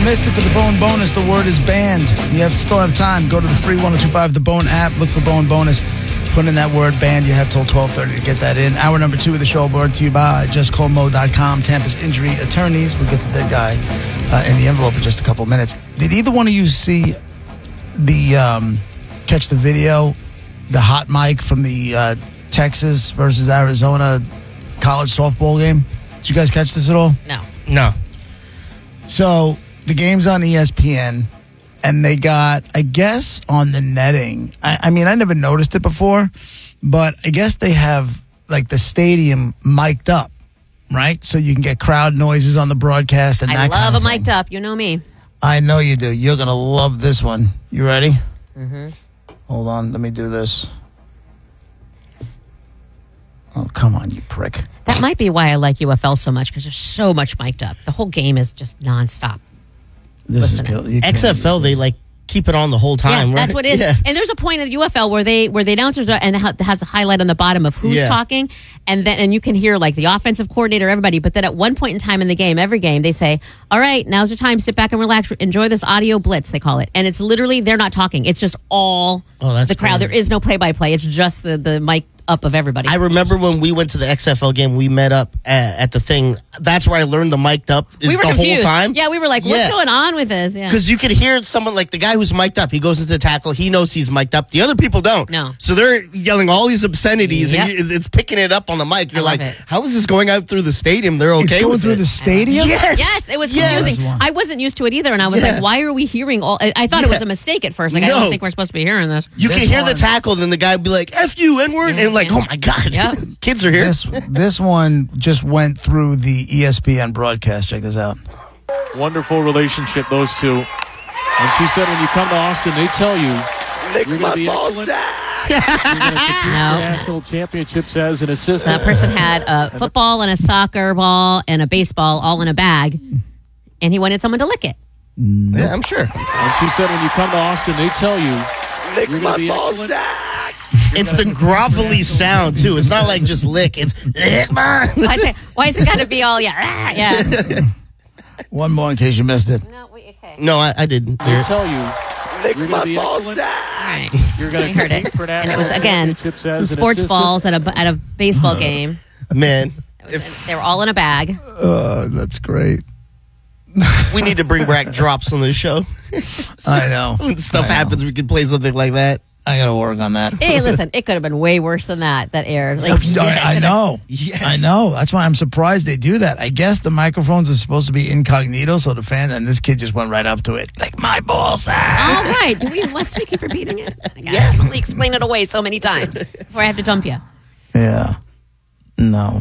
missed it for the Bone Bonus, the word is banned. You still have time. Go to the free 1025 The Bone app. Look for Bone Bonus. Put in that word banned. You have till 12:30 to get that in. Hour number 2 of the show brought to you by JustCallMo.com. Tampa's injury attorneys. We'll get the dead guy in the envelope in just a couple minutes. Did either one of you see catch the video, the hot mic from the Texas versus Arizona college softball game? Did you guys catch this at all? No. So the game's on ESPN, and they got, I guess, on the netting. I mean, I never noticed it before, but I guess they have, like, the stadium mic'd up, right? So you can get crowd noises on the broadcast and that kind of thing. I love a mic'd up. You know me. I know you do. You're going to love this one. You ready? Mm-hmm. Hold on. Let me do this. Oh, come on, you prick. That might be why I like UFL so much, because there's so much mic'd up. The whole game is just nonstop. This is XFL, they like keep it on the whole time. Yeah, that's right? what it is. Yeah. And there's a point in the UFL where the announcers and it has a highlight on the bottom of who's talking, and you can hear like the offensive coordinator, everybody. But then at one point in time in the game, every game, they say, "All right, now's your time. Sit back and relax. Enjoy this audio blitz." They call it, and it's literally they're not talking. It's just all the crowd. Crazy. There is no play-by-play. It's just the mic up of everybody. I remember when we went to the XFL game, we met up at the thing. That's where I learned the mic'd up is we were the confused. whole time. Yeah, we were like, what's going on with this? Yeah. Because you could hear someone like the guy who's mic'd up. He goes into the tackle. He knows he's mic'd up. The other people don't. No. So they're yelling all these obscenities, Yep. and it's picking it up on the mic. You're like, it. how is this going out through the stadium? They're okay it's going with through it. the stadium? Yes, it was confusing. Yes. I wasn't used to it either, and I was like, why are we hearing all... I thought it was a mistake at first. Like, I don't think we're supposed to be hearing this. You can hear the tackle, and then the guy would be like, F you, N-word, and like, oh my God, Yep. kids are here. This one just went through the ESPN broadcast. Check this out. Wonderful relationship, those two. And she said when you come to Austin, they tell you you're going to be excellent. You're going to secure national championships as an assistant. That person had a football and a soccer ball and a baseball all in a bag, and he wanted someone to lick it. Yeah, I'm sure. And she said when you come to Austin, they tell you you're going to be excellent. It's the grovelly sound, too. It's not like just lick. It's lick my... Why is it got to be all, yeah. One more in case you missed it. No, okay. No, I didn't hear They it. tell you you're going to be excellent. All right. You're going to heard it. compete for And national it was, again, championships some as an sports assistant. balls at a baseball game. Man, They were all in a bag. That's great. we need to bring back drops on this show. I know. When stuff happens, we can play something like that. I got to work on that. Hey, listen, it could have been way worse than that aired. Like, I know. Yes. I know. That's why I'm surprised they do that. I guess the microphones are supposed to be incognito, so the fan, and this kid just went right up to it. Like, my balls. all right. Must we keep repeating it? Like, I can only explain it away so many times before I have to dump you. Yeah. No.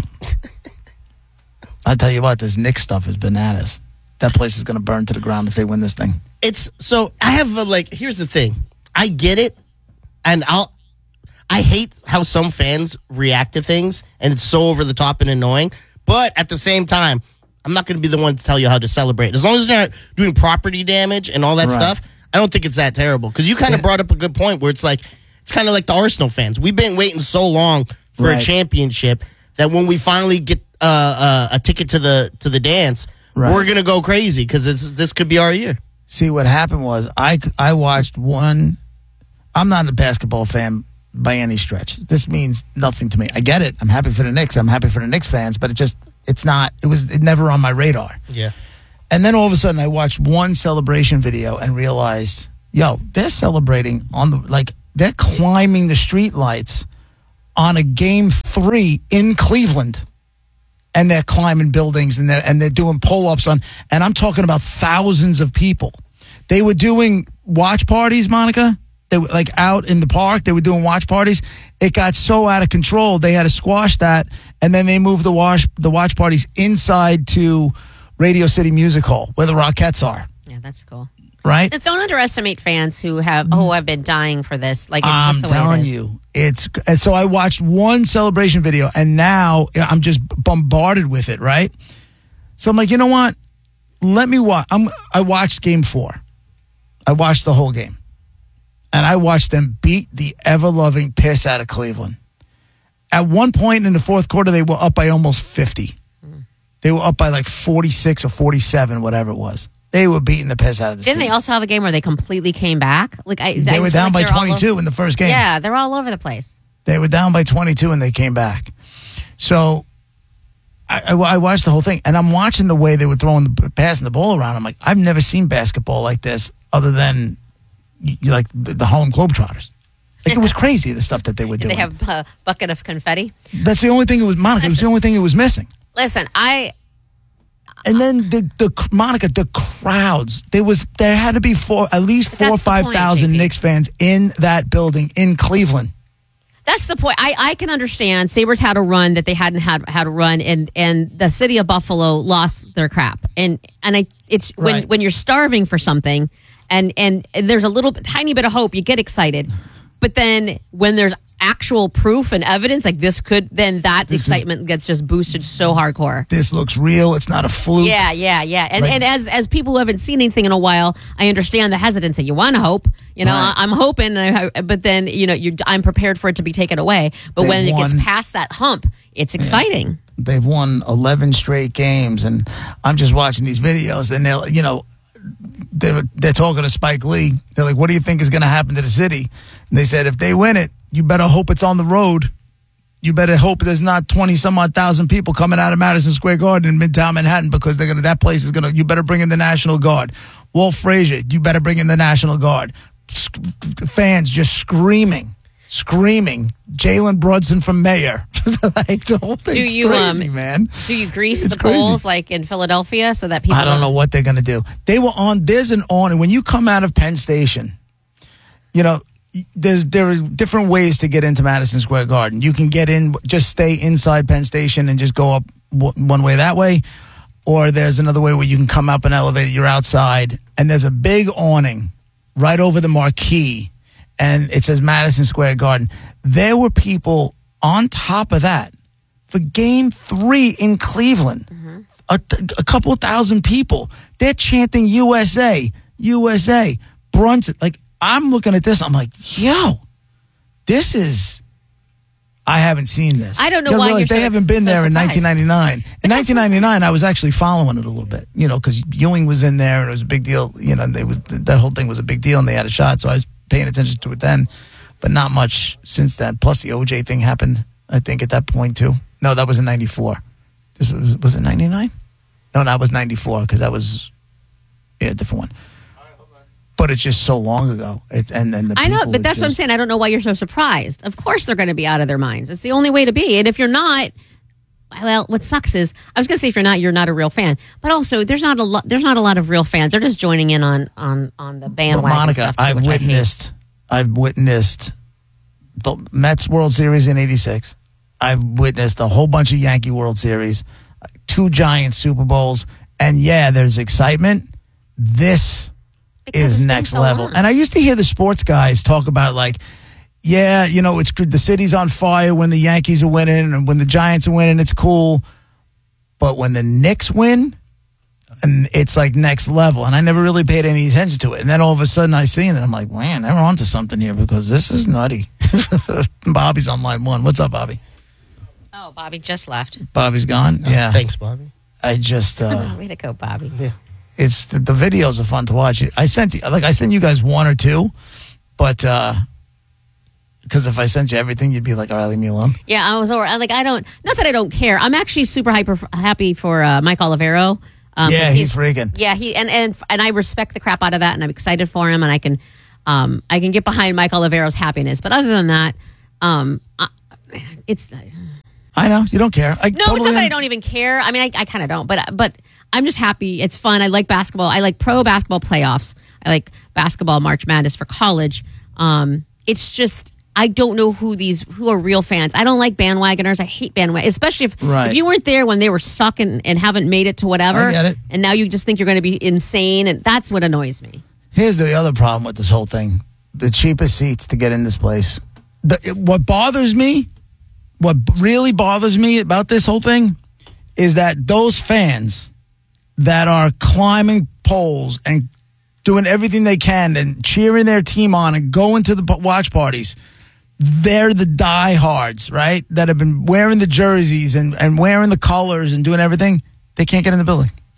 I tell you what, this Knicks stuff is bananas. That place is going to burn to the ground if they win this thing. It's so I have here's the thing. I get it, and I hate how some fans react to things, and it's so over the top and annoying. But at the same time, I'm not going to be the one to tell you how to celebrate. As long as you're not doing property damage and all that stuff, I don't think it's that terrible. Because you kind of brought up a good point where it's kind of like the Arsenal fans. We've been waiting so long for a championship that when we finally get a ticket to the dance, we're going to go crazy because this could be our year. See, what happened was I watched one. I'm not a basketball fan by any stretch. This means nothing to me. I get it. I'm happy for the Knicks. I'm happy for the Knicks fans, but it was never on my radar. Yeah. And then all of a sudden I watched one celebration video and realized, they're celebrating they're climbing the street lights on a Game 3 in Cleveland. And they're climbing buildings and they're doing pull-ups and I'm talking about thousands of people. They were doing watch parties, Monica. They were out in the park. They were doing watch parties. It got so out of control they had to squash that, and then they moved the watch parties inside to Radio City Music Hall where the Rockettes are. Yeah, that's cool. Right? Just don't underestimate fans who have I've been dying for this. Like, it's just the way I'm telling it is. you, and so I watched one celebration video, and now I'm just bombarded with it. Right? So I'm like, you know what? Let me watch. I watched Game 4. I watched the whole game, and I watched them beat the ever-loving piss out of Cleveland. At one point in the fourth quarter, they were up by almost 50. They were up by 46 or 47, whatever it was. They were beating the piss out of this Didn't team. they also have a game where they completely came back? They were down by 22 in the first game. Yeah, they're all over the place. They were down by 22 and they came back. So I watched the whole thing, and I'm watching the way they were passing the ball around. I'm like, I've never seen basketball like this other than like the Harlem Globetrotters. Like, it was crazy, the stuff that they were doing. Did they have a bucket of confetti? That's the only thing it was, Monica. It was the only thing it was missing. Listen, And then Monica, the crowds. There had to be at least 4,000 or 5,000 Knicks fans in that building in Cleveland. That's the point. I can understand Sabres had a run that they hadn't had a run, and the city of Buffalo lost their crap. It's right. when you're starving for something, and there's a tiny bit of hope, you get excited. But then when there's actual proof and evidence like this then that excitement gets just boosted so hardcore. This looks real. It's not a fluke. Yeah. And as people who haven't seen anything in a while, I understand the hesitancy. You want to hope, Right. I'm hoping, but then I'm prepared for it to be taken away. But when it gets past that hump, it's exciting. Yeah. They've won 11 straight games, and I'm just watching these videos, and they're talking to Spike Lee. They're like, "What do you think is going to happen to the city?" And they said, "If they win it, you better hope it's on the road. You better hope there's not 20-some-odd thousand people coming out of Madison Square Garden in Midtown Manhattan, because that place is gonna. You better bring in the National Guard. Walt Frazier, you better bring in the National Guard. Fans just screaming. Jalen Brunson from mayor. Like, the whole thing's crazy, man. Do you grease It's the crazy. polls like in Philadelphia so that people? I don't know what they're gonna do. They were on. There's an awning when you come out of Penn Station. There are different ways to get into Madison Square Garden. You can get in, just stay inside Penn Station and just go up one way that way. Or there's another way where you can come up an elevator, you're outside, and there's a big awning right over the marquee, and it says Madison Square Garden. There were people on top of that for Game 3 in Cleveland. Mm-hmm. A couple thousand people. They're chanting USA, USA, Brunson. Like, I'm looking at this, I'm like, yo, this is... I haven't seen this. I don't know why they haven't been there in 1999. In 1999, I was actually following it a little bit, because Ewing was in there and it was a big deal. That whole thing was a big deal and they had a shot, so I was paying attention to it then, but not much since then. Plus, the OJ thing happened, I think, at that point too. No, that was in 94. Was it 99? No, that was 94 because that was a different one. But it's just so long ago. I know, but that's what I'm saying. I don't know why you're so surprised. Of course they're going to be out of their minds. It's the only way to be. And if you're not, well, what sucks is, I was going to say if you're not a real fan. But also, there's not a lot of real fans. They're just joining in on the bandwagon Monica, stuff too, I've witnessed the Mets World Series in '86. I've witnessed a whole bunch of Yankee World Series, 2 giant Super Bowls, and yeah, there's excitement. This is next level. And I used to hear the sports guys talk about like, yeah, it's good. The city's on fire when the Yankees are winning and when the Giants are winning, it's cool. But when the Knicks win, and it's like next level. And I never really paid any attention to it. And then all of a sudden I see it and I'm like, man, they're onto something here because this is nutty. Bobby's on line 1. What's up, Bobby? Oh, Bobby just left. Bobby's gone? Yeah. Thanks, Bobby. I just... way to go, Bobby. Yeah. It's the videos are fun to watch. I sent you guys 1 or 2, but because if I sent you everything, you'd be like, all right, leave me alone. Yeah, I was not that I don't care. I'm actually super happy for Mike Olivero. He's freaking. Yeah, and I respect the crap out of that, and I'm excited for him, and I can get behind Mike Olivero's happiness. But other than that, it's. I know you don't care. It's not that I don't even care. I mean, I kind of don't, but I'm just happy. It's fun. I like basketball. I like pro basketball playoffs. I like basketball March Madness for college. It's just I don't know who are real fans. I don't like bandwagoners. I hate bandwagoners, especially if you weren't there when they were sucking and haven't made it to whatever. I get it. And now you just think you're going to be insane, and that's what annoys me. Here's the other problem with this whole thing: the cheapest seats to get in this place. What really bothers me about this whole thing is that those fans that are climbing poles and doing everything they can and cheering their team on and going to the watch parties, they're the diehards, right? That have been wearing the jerseys and wearing the colors and doing everything. They can't get in the building. Yeah.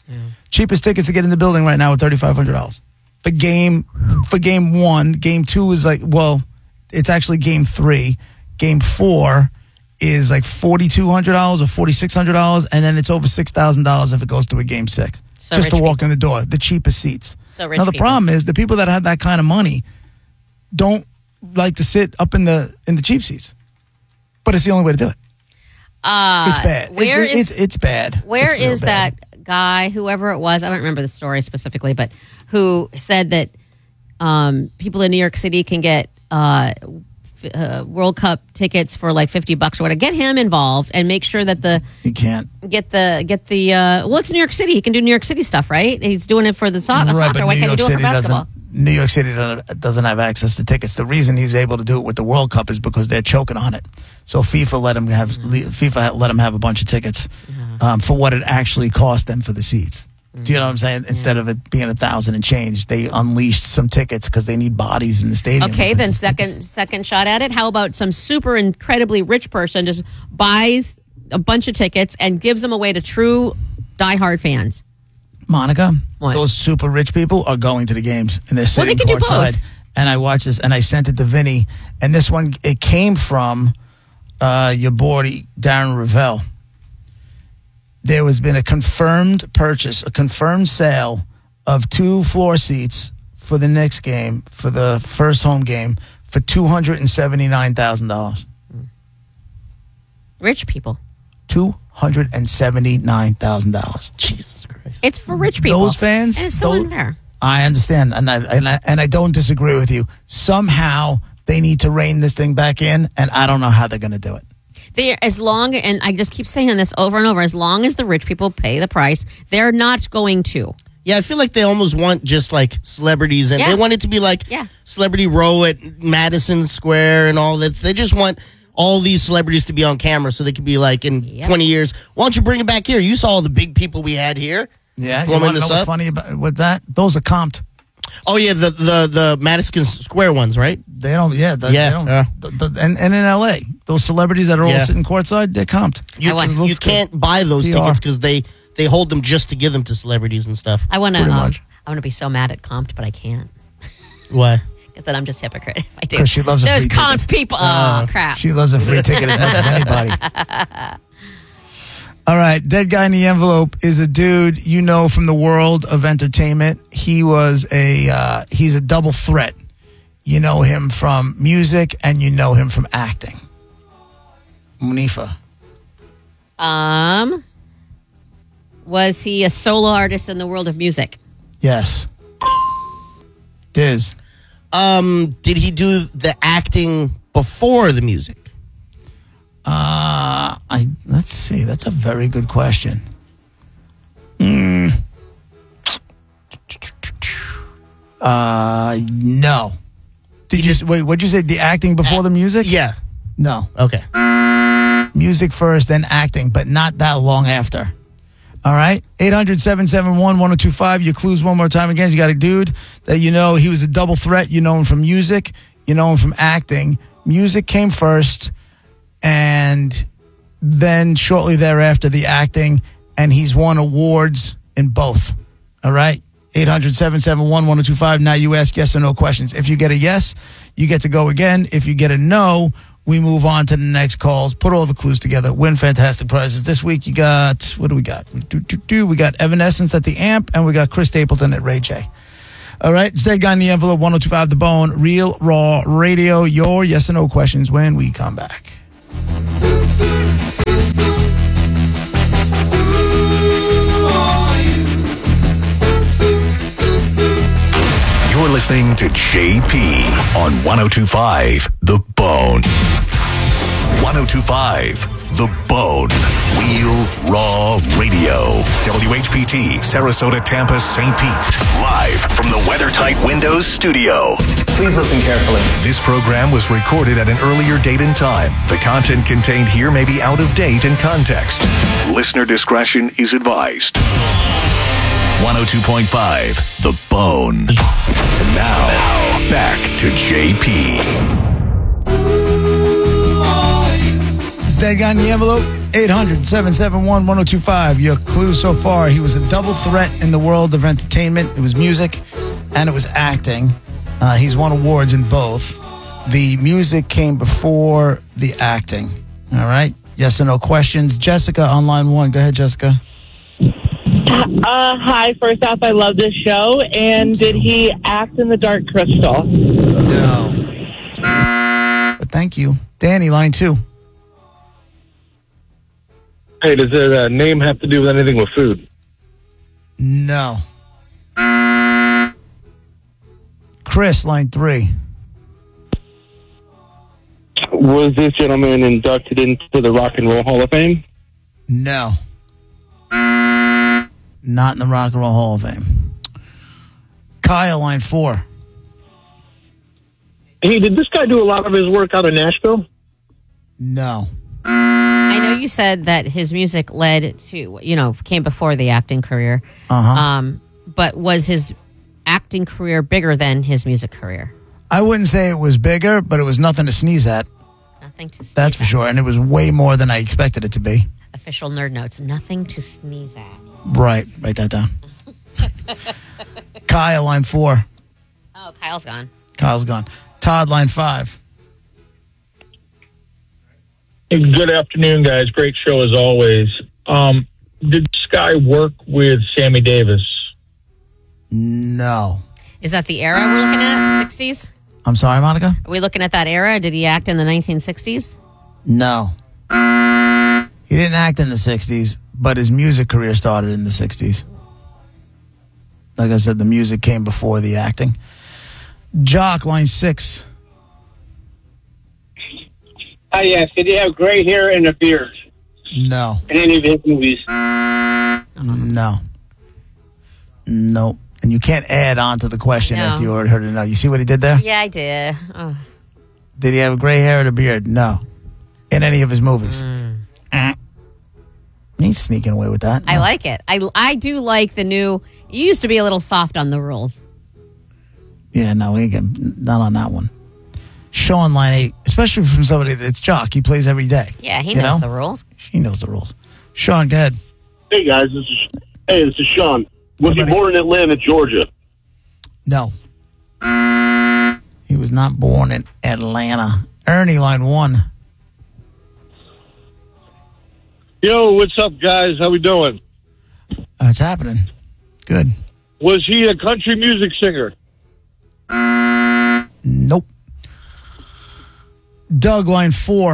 Cheapest tickets to get in the building right now are $3,500 for game 1. Game 2 is like, well, it's actually game 3. Game 4 is like $4,200 or $4,600, and then it's over $6,000 if it goes to a game 6. So just to rich walk people. in the door, the cheapest seats. So rich now the people. problem is the people that have that kind of money don't like to sit up in the cheap seats, but it's the only way to do it. It's bad. It's bad. Where It's real is bad. that guy, whoever it was? I don't remember the story specifically, but who said that people in New York City can get World Cup tickets for like $50 or whatever. Get him involved and make sure that You can't. get the well, it's New York City. He can do New York City stuff, right? He's doing it for the soccer. but Why New can't he York do it for City basketball? New York City doesn't have access to tickets. The reason he's able to do it with the World Cup is because they're choking on it. So FIFA let him have a bunch of tickets for what it actually cost them for the seats. Do you know what I'm saying? Instead of it being 1,000 and change, they unleashed some tickets because they need bodies in the stadium. Okay, then Because second shot at it. How about some super incredibly rich person just buys a bunch of tickets and gives them away to true diehard fans? Monica, What? those super rich people are going to the games and they're sitting they can do courtside. both. And I watched this and I sent it to Vinny. And this one, it came from your boy Darren Ravel. There has been a confirmed purchase, a confirmed sale of 2 floor seats for the Knicks game, for the first home game, for $279,000. Rich people. $279,000. Jesus Christ. It's for rich people. Those fans, And it's so those- unfair. I understand, and I don't disagree with you. Somehow they need to rein this thing back in, and I don't know how they're going to do it. And I just keep saying this over and over, as long as the rich people pay the price, they're not going to. Yeah, I feel like they almost want just like celebrities, and Yeah. they want it to be like Yeah. Celebrity Row at Madison Square and all that. They just want all these celebrities to be on camera so they could be like in Yep. 20 years, why don't you bring it back here? You saw all the big people we had here. Yeah, you Warming want to know this what's up? funny about with that? Those are comped. Oh yeah, the Madison Square ones, right? They don't. Yeah, they Yeah, don't. yeah. And in LA, those celebrities that are all Yeah. sitting courtside, they're comped. You, want- It looks you can't buy those PR. tickets because they hold them just to give them to celebrities and stuff. I want Pretty much. to be so mad at comped, but I can't. Why? Because then I'm just hypocrite if I do. 'Cause she loves a Those free comped ticket. people. Oh, crap. She loves a free ticket as much as anybody. All right, Dead Guy in the Envelope is a dude you know from the world of entertainment. He was he's a double threat. You know him from music and you know him from acting. Munifa. Was he a solo artist in the world of music? Yes. Diz. Did he do the acting before the music? Let's see. That's a very good question. No. Wait, what'd you say? The acting before the music? Yeah. No. Okay. Music first, then acting, but not that long after. All right? 800-771-1025. Your clues one more time again. You got a dude that you know, he was a double threat. You know him from music. You know him from acting. Music came first, and then shortly thereafter, the acting, and he's won awards in both. All right? 800-771-1025. Now you ask yes or no questions. If you get a yes, you get to go again. If you get a no, we move on to the next calls. Put all the clues together. Win fantastic prizes. This week you got, what do we got? We got Evanescence at the Amp, and we got Chris Stapleton at Ray J. All right, it's Dead Guy in the Envelope, 1025 The Bone, Real Raw Radio. Your yes or no questions when we come back. You're listening to JP on 1025 The Bone. 1025 The Bone. Real Raw Radio. WHPT, Sarasota, Tampa, St. Pete. Live from the WeatherTight Windows studio. Please listen carefully. This program was recorded at an earlier date and time. The content contained here may be out of date in context. Listener discretion is advised. 102.5 The Bone. And now, back to JP. It's Dead Guy in the Envelope? 800-771-1025. Your clue so far, he was a double threat in the world of entertainment. It was music and it was acting. He's won awards in both. The music came before the acting. All right? Yes or no questions. Jessica on line 1. Go ahead, Jessica. Hi. First off, I love this show. And did he act in The Dark Crystal? No. But thank you. Danny, line 2. Hey, does the name have to do with anything with food? No. Chris, line 3. Was this gentleman inducted into the Rock and Roll Hall of Fame? No. Not in the Rock and Roll Hall of Fame. Kyle, line 4. Hey, did this guy do a lot of his work out of Nashville? No. I know you said that his music led to, came before the acting career. But was his acting career bigger than his music career? I wouldn't say it was bigger, but it was nothing to sneeze at. Nothing to sneeze That's for at. sure. And it was way more than I expected it to be. Official nerd notes. Nothing to sneeze at. Right. Write that down. Kyle, line 4. Oh, Kyle's gone. Kyle's gone. Todd, line 5. Good afternoon, guys. Great show as always. Did this guy work with Sammy Davis? No. Is that the era we're looking at? 60s? I'm sorry, Monica? Are we looking at that era? Did he act in the 1960s? No. He didn't act in the 60s, but his music career started in the 60s. Like I said, the music came before the acting. Jock, line 6. Yes. Did he have gray hair and a beard No. in any of his movies? No. Nope. And you can't add on to the question No. after you already heard it. No. You see what he did there? Yeah, I did. Oh. Did he have a gray hair and a beard? No. In any of his movies? He's sneaking away with that. I No. like it. I do like the new... You used to be a little soft on the rules. Yeah, no, we ain't not on that one. Sean, line 8, especially from somebody that's Jock. He plays every day. Yeah, he You knows know? the rules. He knows the rules. Sean, go ahead. Hey guys, this is Sean. Was he born in Atlanta, Georgia? No. He was not born in Atlanta. Ernie, line 1. Yo, what's up, guys? How we doing? It's happening. Good. Was he a country music singer? Nope. Doug, line 4.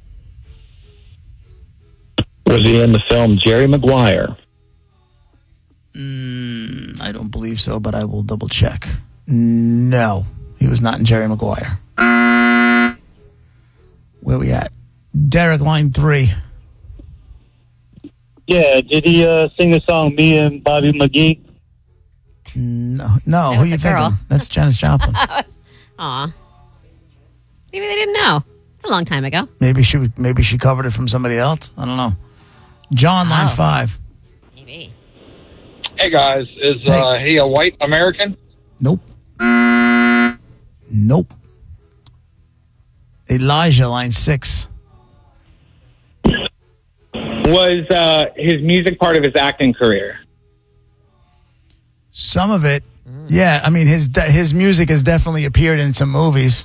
Was he in the film Jerry Maguire? I don't believe so, but I will double check. No, he was not in Jerry Maguire. Where we at? Derek, line 3. Yeah. Did he sing the song "Me and Bobby McGee"? No. That Who was you a thinking? girl. That's Janis Joplin. Aw. Maybe they didn't know. It's a long time ago. Maybe she covered it from somebody else. I don't know. John, line 5. Maybe. Hey, guys. Is he a white American? Nope. Nope. Elijah, line 6. Was his music part of his acting career? Some of it. Yeah, I mean, his music has definitely appeared in some movies.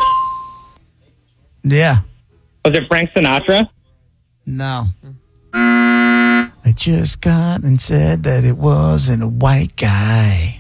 Yeah. Was it Frank Sinatra? No. I just got and said that it wasn't a white guy.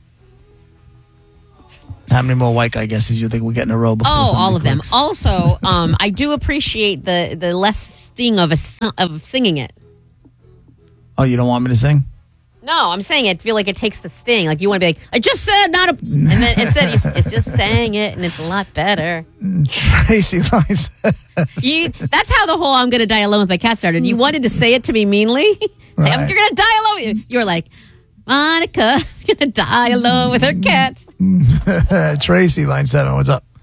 How many more white guy guesses you think we get in a row before Oh, somebody all of them. clicks? Also, I do appreciate the less sting of singing it. Oh, you don't want me to sing? No, I'm saying I feel like it takes the sting. Like you want to be like, I just said not a, and then instead it's just saying it, and it's a lot better. Tracy Liza. That's how the whole "I'm gonna die alone with my cat" started. You wanted to say it to me meanly. Right. You're gonna die alone. With you. You're like, Monica's gonna die alone with her cat. Tracy, line 7. What's up?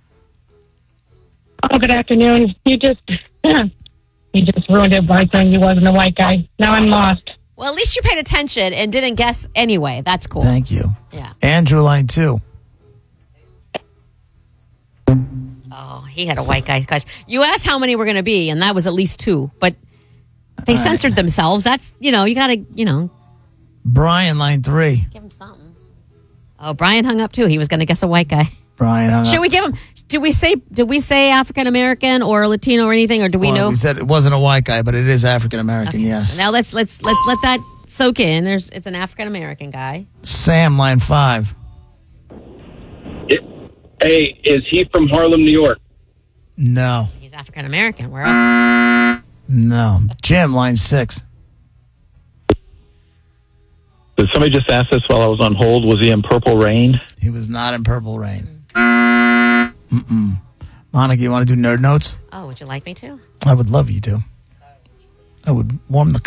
Oh, good afternoon. You just ruined it by saying he wasn't a white guy. Now I'm lost. Well, at least you paid attention and didn't guess anyway. That's cool. Thank you. Yeah. Andrew, line 2. Oh, He had a white guy crush. You asked how many were going to be, and that was at least 2. But they censored themselves. That's, you got to, Brian, line 3. give him something. Oh, Brian hung up too. He was going to guess a white guy. Brian hung Should up. we give him? Did we say African American or Latino or anything, or do we know? We said it wasn't a white guy, but it is African American. Okay. Yes. So now let's let that soak in. It's an African American guy. Sam, line 5. Hey, is he from Harlem, New York? No. He's African American. Where else? No. Jim, line 6. Did somebody just ask this while I was on hold? Was he in Purple Rain? He was not in Purple Rain. Monica, you want to do nerd notes? Oh, would you like me to? I would love you to. I would warm the